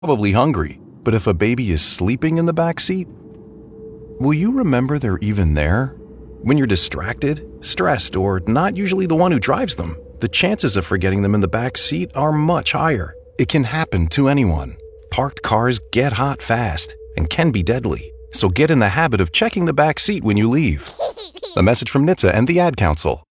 probably hungry. But if a baby is sleeping in the back seat, will you remember they're even there? When you're distracted, stressed, or not usually the one who drives them, the chances of forgetting them in the back seat are much higher. It can happen to anyone. Parked cars get hot fast and can be deadly. So get in the habit of checking the back seat when you leave. A message from NHTSA and the Ad Council.